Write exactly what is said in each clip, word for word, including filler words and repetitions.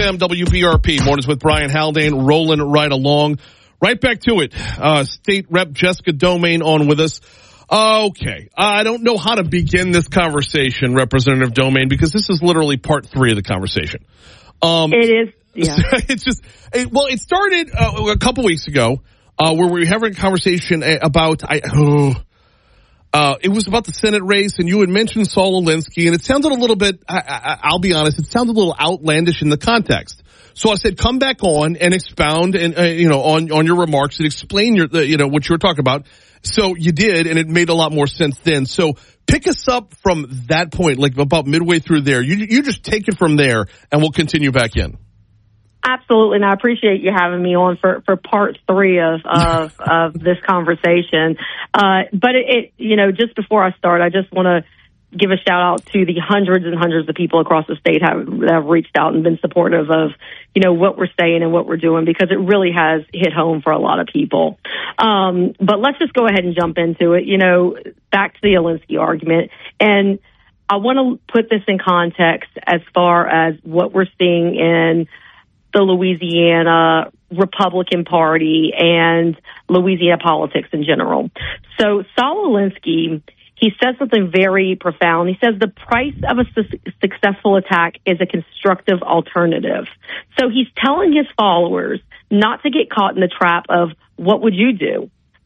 W P R P, Mornings with Brian Haldane, rolling right along. Right back to it. Uh, State Rep Jessica Domain on with us. Okay. I don't know how to begin this conversation, Representative Domain, because this is literally part three of the conversation. Um, it is, yeah. It's just, it, well, it started uh, a couple weeks ago, uh, where we were having a conversation about, I, oh, Uh, it was about the Senate race, and you had mentioned Saul Alinsky, and it sounded a little bit, I, I, I'll be honest, it sounded a little outlandish in the context. So I said, come back on and expound and, uh, you know, on, on your remarks and explain your, the, you know, what you were talking about. So you did, and it made a lot more sense then. So pick us up from that point, like about midway through there. You, you just take it from there, and we'll continue back in. Absolutely, and I appreciate you having me on for, for part three of of, of this conversation. Uh, but it, it, you know, just before I start, I just want to give a shout out to the hundreds and hundreds of people across the state have, that have reached out and been supportive of, you know, what we're saying and what we're doing, because it really has hit home for a lot of people. Um, but let's just go ahead and jump into it. You know, back to the Alinsky argument, and I want to put this in context as far as what we're seeing in the Louisiana Republican Party and Louisiana politics in general. So Saul Alinsky, he says something very profound. He says the price of a su- successful attack is a constructive alternative. So he's telling his followers not to get caught in the trap of what would you do?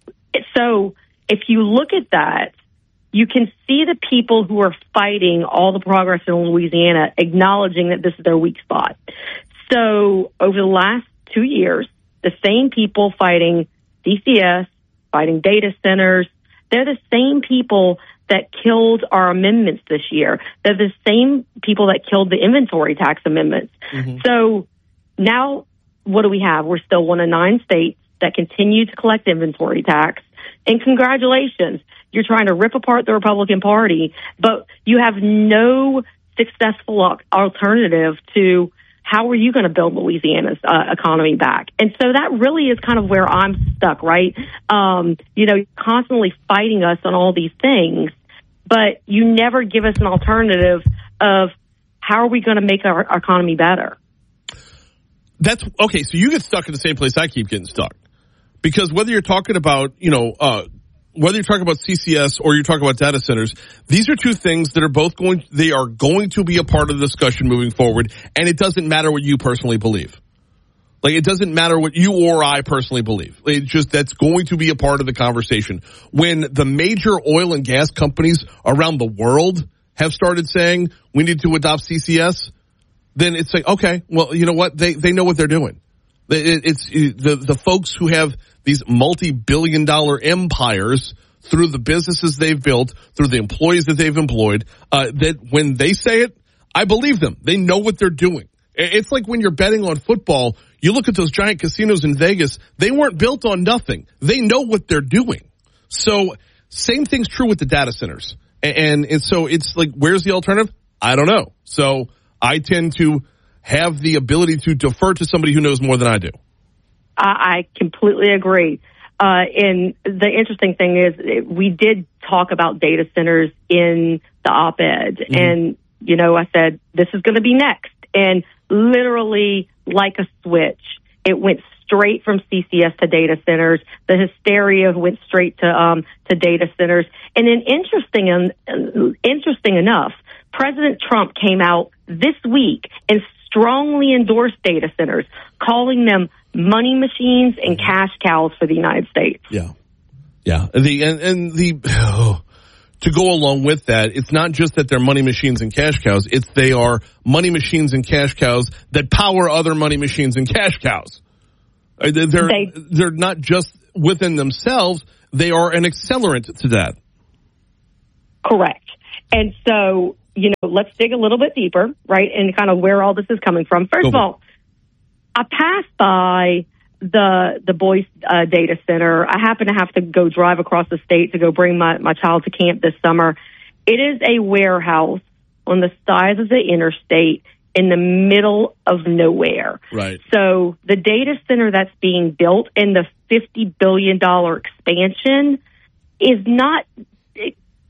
So if you look at that, you can see the people who are fighting all the progress in Louisiana acknowledging that this is their weak spot. So over the last two years, the same people fighting C C S, fighting data centers, they're the same people that killed our amendments this year. They're the same people that killed the inventory tax amendments. Mm-hmm. So now what do we have? We're still one of nine states that continue to collect inventory tax. And congratulations, you're trying to rip apart the Republican Party, but you have no successful alternative to how are you going to build Louisiana's uh, economy back? And so that really is kind of where I'm stuck, right? Um, you know, you're constantly fighting us on all these things, but you never give us an alternative of how are we going to make our, our economy better? That's okay. So you get stuck in the same place I keep getting stuck, because whether you're talking about, you know, uh, whether you're talking about C C S or you're talking about data centers, these are two things that are both going, they are going to be a part of the discussion moving forward. And it doesn't matter what you personally believe. Like, it doesn't matter what you or I personally believe. It's just, that's going to be a part of the conversation. When the major oil and gas companies around the world have started saying we need to adopt C C S, then it's like, okay, well, you know what? They, they know what they're doing. It's the, the folks who have these multi-billion dollar empires through the businesses they've built, through the employees that they've employed, uh, that when they say it, I believe them. They know what they're doing. It's like when you're betting on football, you look at those giant casinos in Vegas, they weren't built on nothing. They know what they're doing. So same thing's true with the data centers. And, and so it's like, where's the alternative? I don't know. So I tend to have the ability to defer to somebody who knows more than I do. I completely agree. Uh, and the interesting thing is we did talk about data centers in the op-ed. Mm-hmm. And, you know, I said, this is going to be next. And literally like a switch, it went straight from C C S to data centers. The hysteria went straight to um, to data centers. And then interesting, and interesting enough, President Trump came out this week and strongly endorsed data centers, calling them money machines and cash cows for the United States. Yeah. Yeah. The, and, and the, oh, to go along with that, it's not just that they're money machines and cash cows. It's they are money machines and cash cows that power other money machines and cash cows. They're, they, they're not just within themselves. They are an accelerant to that. Correct. And so, you know, let's dig a little bit deeper, right, and kind of where all this is coming from. First of all, I passed by the the Boyce uh, data center. I happen to have to go drive across the state to go bring my, my child to camp this summer. It is a warehouse on the side of the interstate in the middle of nowhere. Right. So the data center that's being built and the fifty billion dollars expansion is not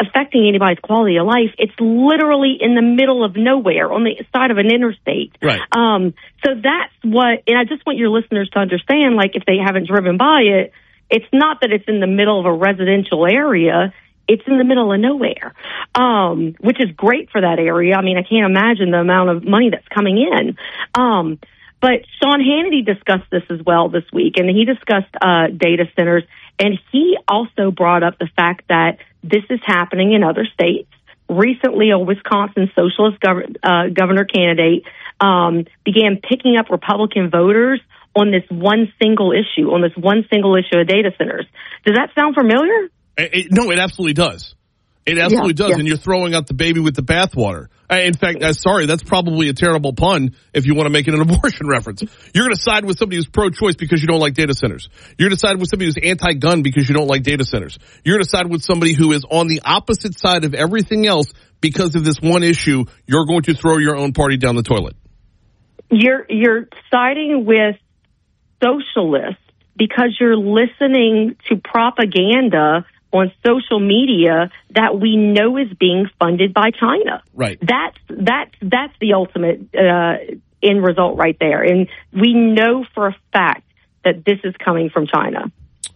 affecting anybody's quality of life. It's literally in the middle of nowhere on the side of an interstate. Right. Um, so that's what, and I just want your listeners to understand, like, if they haven't driven by it, it's not that it's in the middle of a residential area. It's in the middle of nowhere, um, which is great for that area. I mean, I can't imagine the amount of money that's coming in. Um, but Sean Hannity discussed this as well this week, and he discussed uh, data centers, and he also brought up the fact that this is happening in other states. Recently, a Wisconsin socialist gov- uh, governor candidate um, began picking up Republican voters on this one single issue, on this one single issue of data centers. Does that sound familiar? It, it, no, it absolutely does. It absolutely yeah, does, yeah. And you're throwing out the baby with the bathwater. In fact, uh, sorry, that's probably a terrible pun if you want to make it an abortion reference. You're going to side with somebody who's pro-choice because you don't like data centers. You're going to side with somebody who's anti-gun because you don't like data centers. You're going to side with somebody who is on the opposite side of everything else because of this one issue. You're going to throw your own party down the toilet. You're you're siding with socialists because you're listening to propaganda on social media that we know is being funded by China. Right. That's that's that's the ultimate uh, end result right there, and we know for a fact that this is coming from China.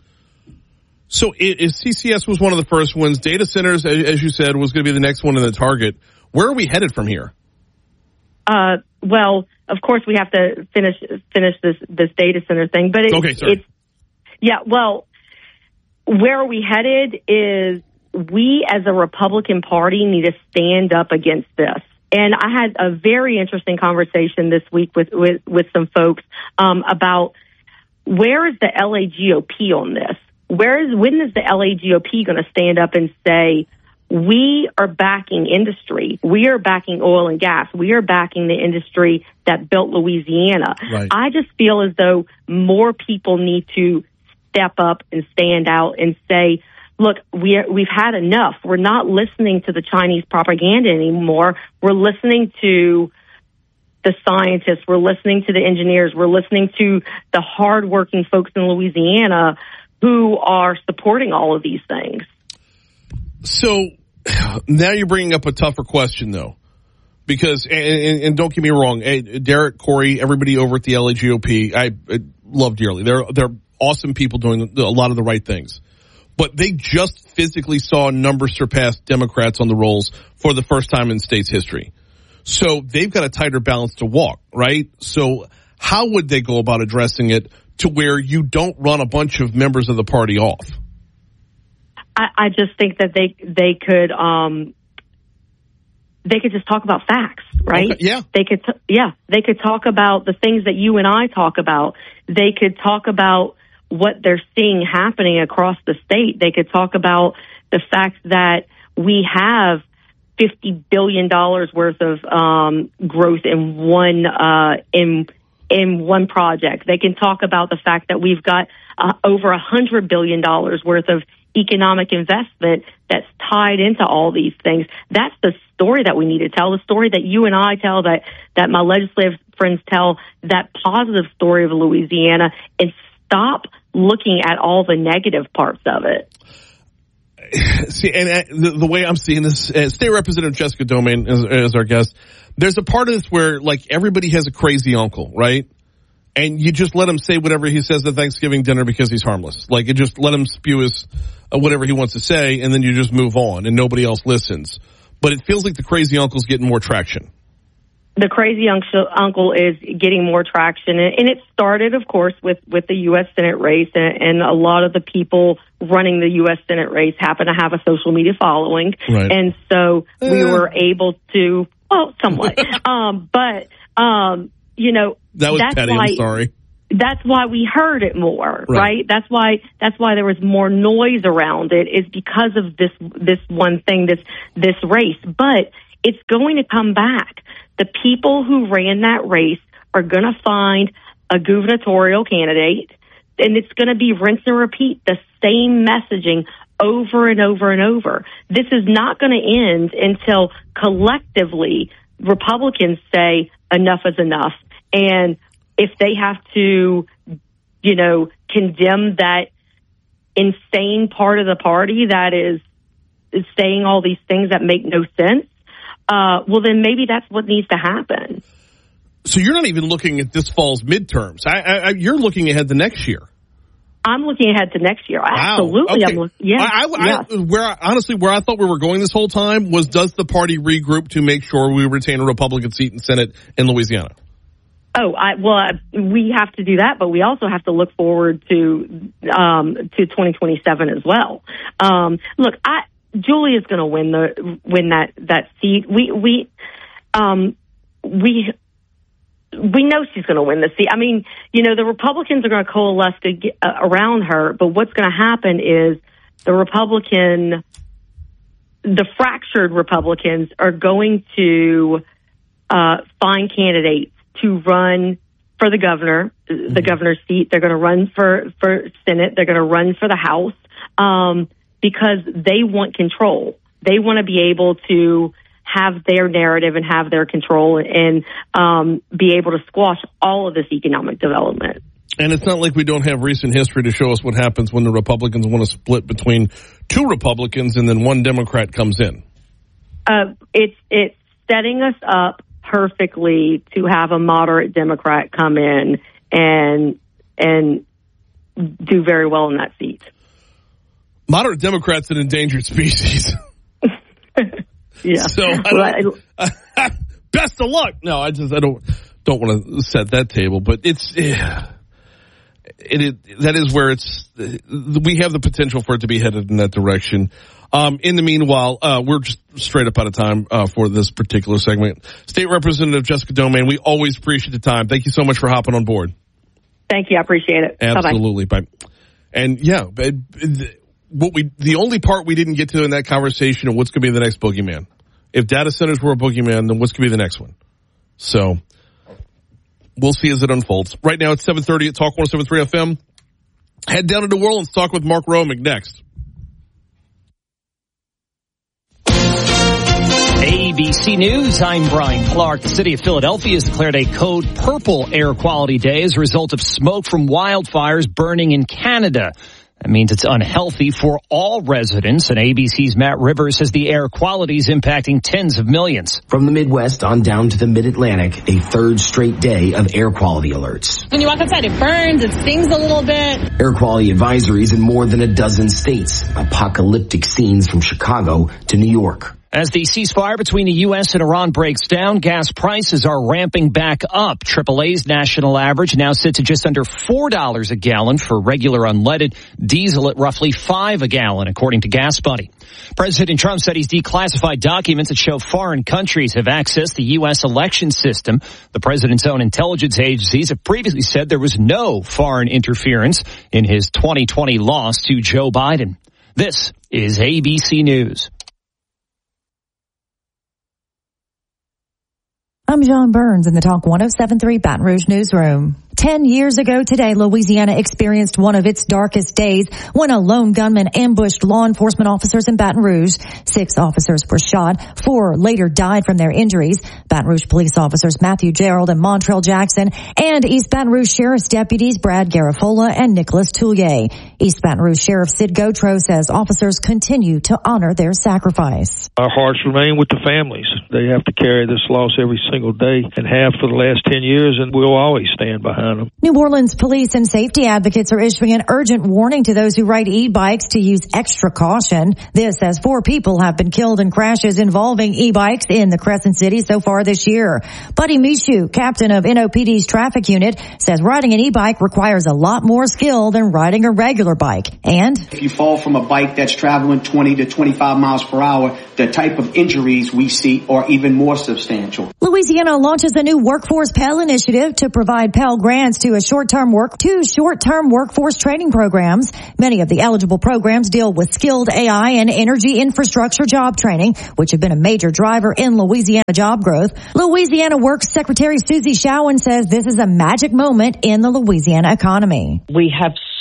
So, if C C S was one of the first ones, data centers, as you said, was going to be the next one in the target. Where are we headed from here? Uh, well, of course, we have to finish finish this this data center thing, but it, okay, sorry. it's yeah, well. Where are we headed is we as a Republican Party need to stand up against this. And I had a very interesting conversation this week with, with, with some folks um, about where is the L A G O P on this? Where is, when is the L A G O P going to stand up and say, we are backing industry. We are backing oil and gas. We are backing the industry that built Louisiana. Right. I just feel as though more people need to step up and stand out and say, look, we are, we've had enough. We're not listening to the Chinese propaganda anymore. We're listening to the scientists. We're listening to the engineers. We're listening to the hardworking folks in Louisiana who are supporting all of these things. So now you're bringing up a tougher question, though, because, and, and, and don't get me wrong, Derek, Corey, everybody over at the L A G O P, I, I love dearly. They're, they're awesome people doing a lot of the right things. But they just physically saw numbers surpass Democrats on the rolls for the first time in state's history. So they've got a tighter balance to walk, right? So how would they go about addressing it to where you don't run a bunch of members of the party off? I, I just think that they they could um, they could just talk about facts, right? Okay, yeah, they could. T- yeah, they could talk about the things that you and I talk about. They could talk about what they're seeing happening across the state. They could talk about the fact that we have fifty billion dollars worth of um, growth in one uh, in in one project. They can talk about the fact that we've got uh, over a hundred billion dollars worth of economic investment that's tied into all these things. That's the story that we need to tell, the story that you and I tell, that, that my legislative friends tell, that positive story of Louisiana, and stop looking at all the negative parts of it. See, and uh, the, the way I'm seeing this, uh, State Representative Jessica Domain is, is our guest. There's a part of this where, like, everybody has a crazy uncle, right? And you just let him say whatever he says at Thanksgiving dinner because he's harmless. Like, you just let him spew his uh, whatever he wants to say, and then you just move on, and nobody else listens. But it feels like the crazy uncle's getting more traction. The crazy uncle is getting more traction, and it started, of course, with, with the U S Senate race, and, and a lot of the people running the U S Senate race happen to have a social media following, right. And so uh. we were able to, well, somewhat, um, but um, you know, that was that's petty. why, I'm sorry. That's why we heard it more, right. right? That's why that's why there was more noise around it, is because of this this one thing, this this race. But it's going to come back. The people who ran that race are going to find a gubernatorial candidate, and it's going to be rinse and repeat the same messaging over and over and over. This is not going to end until collectively Republicans say enough is enough. And if they have to, you know, condemn that insane part of the party that is saying all these things that make no sense, uh, well, then maybe that's what needs to happen. So you're not even looking at this fall's midterms. I, I, you're looking ahead to next year. I'm looking ahead to next year. Absolutely. Wow. Okay. I'm look, yeah. I, I, yes. I, where I, honestly, where I thought we were going this whole time was, does the party regroup to make sure we retain a Republican seat in Senate in Louisiana? Oh, I, well, I, we have to do that, but we also have to look forward to um, to twenty twenty-seven as well. Um, look, I, Julie is going to win the win that that seat. We we um, we. We know she's going to win the seat. I mean, you know, the Republicans are going to coalesce to get, uh, around her, but what's going to happen is the Republican, the fractured Republicans are going to uh, find candidates to run for the governor, mm-hmm. the governor's seat. They're going to run for, for Senate. They're going to run for the House um, because they want control. They want to be able to have their narrative and have their control and um, be able to squash all of this economic development. And it's not like we don't have recent history to show us what happens when the Republicans want to split between two Republicans and then one Democrat comes in. Uh, it's it's setting us up perfectly to have a moderate Democrat come in and and do very well in that seat. Moderate Democrat's an endangered species. Yeah. So I don't, uh, best of luck. No, I just I don't don't want to set that table, but it's yeah, it, it that is where it's we have the potential for it to be headed in that direction. Um, in the meanwhile, uh, we're just straight up out of time uh, for this particular segment. State Representative Jessica Domangue, we always appreciate the time. Thank you so much for hopping on board. Thank you. I appreciate it. Absolutely. Bye. And yeah, what we the only part we didn't get to in that conversation of what's going to be the next boogeyman. If data centers were a boogeyman, then what's going to be the next one? So we'll see as it unfolds. Right now it's seven thirty at Talk one oh seven point three F M. Head down to New Orleans, talk with Mark Romick next. A B C News, I'm Brian Clark. The city of Philadelphia has declared a code purple air quality day as a result of smoke from wildfires burning in Canada. That means it's unhealthy for all residents, and A B C's Matt Rivers says the air quality is impacting tens of millions. From the Midwest on down to the Mid-Atlantic, a third straight day of air quality alerts. When you walk outside, it burns, it stings a little bit. Air quality advisories in more than a dozen states. Apocalyptic scenes from Chicago to New York. As the ceasefire between the U S and Iran breaks down, gas prices are ramping back up. triple A's national average now sits at just under four dollars a gallon for regular unleaded, diesel at roughly five dollars a gallon, according to Gas Buddy. President Trump said he's declassified documents that show foreign countries have accessed the U S election system. The president's own intelligence agencies have previously said there was no foreign interference in his twenty twenty loss to Joe Biden. This is A B C News. I'm John Burns in the Talk one oh seven point three Baton Rouge newsroom. Ten years ago today, Louisiana experienced one of its darkest days when a lone gunman ambushed law enforcement officers in Baton Rouge. Six officers were shot. Four later died from their injuries. Baton Rouge police officers Matthew Gerald and Montrell Jackson and East Baton Rouge Sheriff's deputies Brad Garafola and Nicholas Toulier. East Baton Rouge Sheriff Sid Gautreaux says officers continue to honor their sacrifice. Our hearts remain with the families. They have to carry this loss every single day and have for the last ten years, and we'll always stand behind them. New Orleans police and safety advocates are issuing an urgent warning to those who ride e-bikes to use extra caution. This as four people have been killed in crashes involving e-bikes in the Crescent City so far this year. Buddy Michaud, captain of N O P D's traffic unit, says riding an e-bike requires a lot more skill than riding a regular bike. And if you fall from a bike that's traveling twenty to twenty-five miles per hour, the type of injuries we see are even more substantial. Louisiana launches a new workforce Pell initiative to provide Pell grants to a short-term work, two short-term workforce training programs. Many of the eligible programs deal with skilled A I and energy infrastructure job training, which have been a major driver in Louisiana job growth. Louisiana Works Secretary Susie Showen says this is a magic moment in the Louisiana economy. We have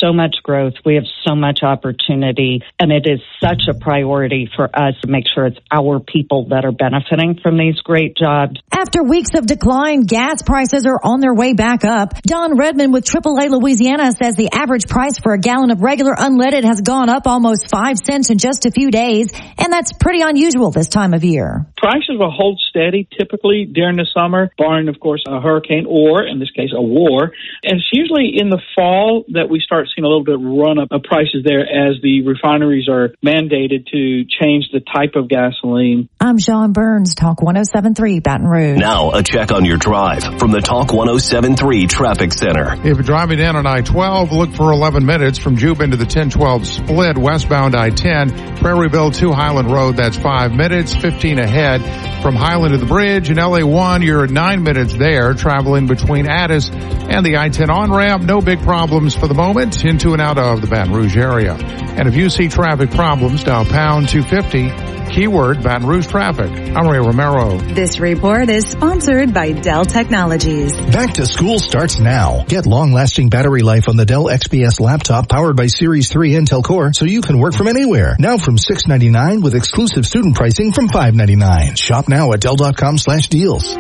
so much growth. We have so much opportunity, and it is such a priority for us to make sure it's our people that are benefiting from these great jobs. After weeks of decline, gas prices are on their way back up. Don Redmond with triple A Louisiana says the average price for a gallon of regular unleaded has gone up almost five cents in just a few days, and that's pretty unusual this time of year. Prices will hold steady typically during the summer, barring, of course, a hurricane or, in this case, a war. And it's usually in the fall that we start seeing a little bit of run-up of prices there as the refineries are mandated to change the type of gasoline. I'm Sean Burns, Talk one oh seven point three Baton Rouge. Now a check on your drive from the Talk one oh seven point three Traffic Center. If you're driving down on I twelve, look for eleven minutes from Juba into the ten twelve split westbound I ten. Prairieville to Highland Road, that's five minutes, fifteen ahead. From Highland to the bridge in L A one, you're at nine minutes there, traveling between Addis and the I ten on-ramp. No big problems for the moment into and out of the Baton Rouge area. And if you see traffic problems, dial pound two fifty, keyword Baton Rouge traffic. I'm Ray Romero. This report is sponsored by Dell Technologies. Back to school starts now. Get long-lasting battery life on the Dell X P S laptop powered by Series three Intel Core so you can work from anywhere. Now from six ninety-nine with exclusive student pricing from five ninety-nine. Shop now at Dell.com slash deals.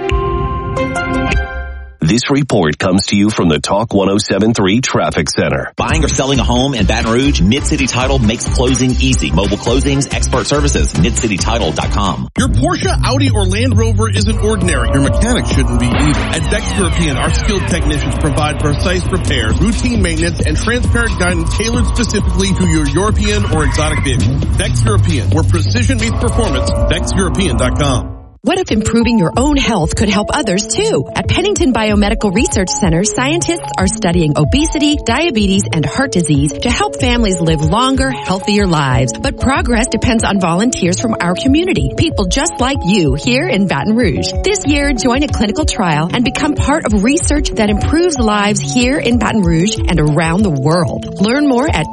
This report comes to you from the Talk one oh seven point three Traffic Center. Buying or selling a home in Baton Rouge, Mid-City Title makes closing easy. Mobile closings, expert services, mid city title dot com. Your Porsche, Audi, or Land Rover isn't ordinary. Your mechanic shouldn't be either. At Vex European, our skilled technicians provide precise repairs, routine maintenance, and transparent guidance tailored specifically to your European or exotic vehicle. Vex European, where precision meets performance. Vex European dot com. What if improving your own health could help others too? At Pennington Biomedical Research Center, scientists are studying obesity, diabetes, and heart disease to help families live longer, healthier lives. But progress depends on volunteers from our community, people just like you here in Baton Rouge. This year, join a clinical trial and become part of research that improves lives here in Baton Rouge and around the world. Learn more at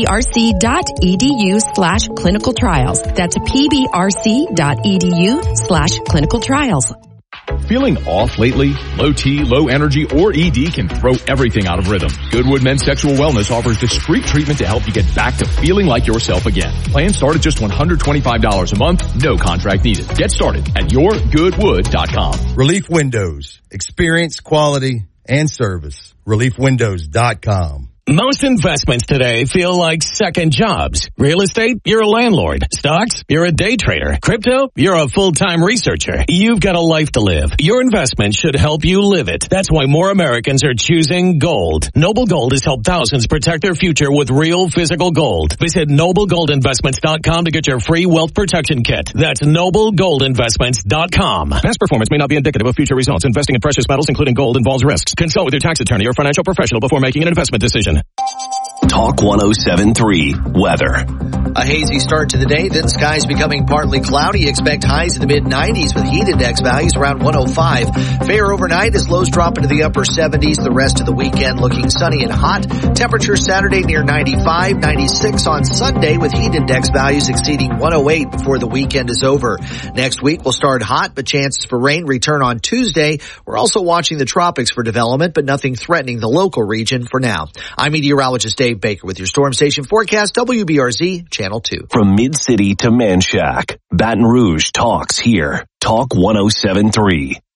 pbrc.edu slash clinical trials. That's pbrc.edu slash clinical trials. Feeling off lately? Low T, low energy, or E D can throw everything out of rhythm. Goodwood Men's Sexual Wellness offers discreet treatment to help you get back to feeling like yourself again. Plans start at just one hundred twenty-five dollars a month, no contract needed. Get started at your goodwood dot com. Relief Windows. Experience, quality, and service. relief windows dot com. Most investments today feel like second jobs. Real estate, you're a landlord. Stocks, you're a day trader. Crypto, you're a full-time researcher. You've got a life to live. Your investment should help you live it. That's why more Americans are choosing gold. Noble Gold has helped thousands protect their future with real physical gold. Visit noble gold investments dot com to get your free wealth protection kit. That's noble gold investments dot com. Past performance may not be indicative of future results. Investing in precious metals, including gold, involves risks. Consult with your tax attorney or financial professional before making an investment decision. Talk one oh seven point three Weather. A hazy start to the day, then skies becoming partly cloudy. Expect highs in the mid nineties with heat index values around one oh five. Fair overnight as lows drop into the upper seventies. The rest of the weekend looking sunny and hot. Temperature Saturday near ninety-five, ninety-six on Sunday with heat index values exceeding one oh eight before the weekend is over. Next week will start hot, but chances for rain return on Tuesday. We're also watching the tropics for development, but nothing threatening the local region for now. I'm meteorologist Dave Baker with your Storm Station forecast, W B R Z Channel two. From Mid-City to Manchac, Baton Rouge talks here. Talk one oh seven point three.